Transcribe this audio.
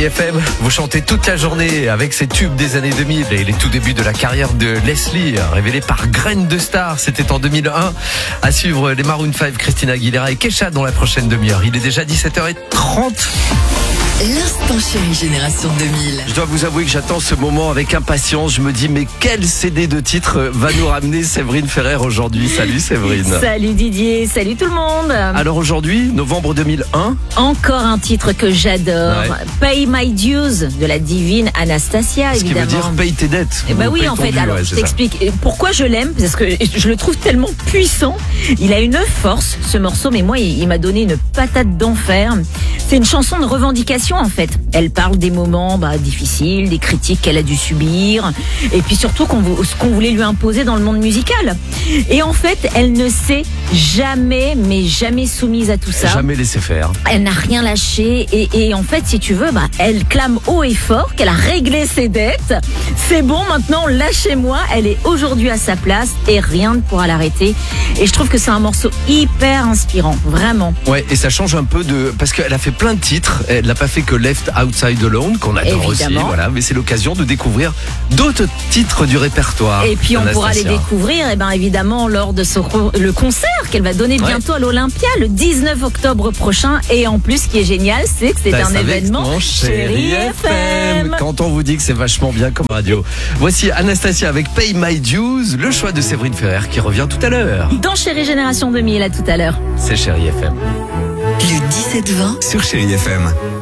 Chérie FM, vous chantez toute la journée avec ces tubes des années 2000 et les tout débuts de la carrière de Leslie, révélée par Graine de Star, c'était en 2001. À suivre les Maroon 5, Christina Aguilera et Kesha dans la prochaine demi-heure. Il est déjà 17h30. L'instant chérie génération 2000. Je dois vous avouer que j'attends ce moment avec impatience. Je me dis, mais quel CD de titre va nous ramener Séverine Ferrer aujourd'hui? Salut Séverine. Salut Didier, salut tout le monde. Alors aujourd'hui, novembre 2001. Encore un titre que j'adore. Pay My Dues de la divine Anastasia, Ce évidemment. qui veut dire paye tes dettes. Eh ben oui, en fait, alors je t'explique. Pourquoi je l'aime? Parce que je le trouve tellement puissant. Il a une force, ce morceau, mais moi, il m'a donné une patate d'enfer. C'est une chanson de revendication, en fait. Elle parle des moments difficiles, des critiques qu'elle a dû subir, et puis surtout ce qu'on voulait lui imposer dans le monde musical. Et en fait, elle ne s'est jamais, mais jamais soumise à tout ça. Jamais laissé faire. Elle n'a rien lâché, et en fait, si tu veux, elle clame haut et fort qu'elle a réglé ses dettes. C'est bon, maintenant, lâchez-moi. Elle est aujourd'hui à sa place, et rien ne pourra l'arrêter. Et je trouve que c'est un morceau hyper inspirant, vraiment. Ouais, et ça change un peu parce qu'elle a fait plein de titres. Elle n'a pas fait que Left Outside Alone, qu'on adore aussi, voilà. Mais c'est l'occasion de découvrir d'autres titres du répertoire. Et puis on pourra les découvrir, évidemment, lors de le concert qu'elle va donner bientôt à l'Olympia le 19 octobre prochain. Et en plus, ce qui est génial, c'est que c'est un événement Chérie FM. Quand on vous dit que c'est vachement bien comme radio. Voici Anastasia avec Pay My Dues, le choix de Séverine Ferrer qui revient tout à l'heure. Dans Chérie Génération 2000, à tout à l'heure. C'est Chérie FM. Le 17-20 sur Chérie FM.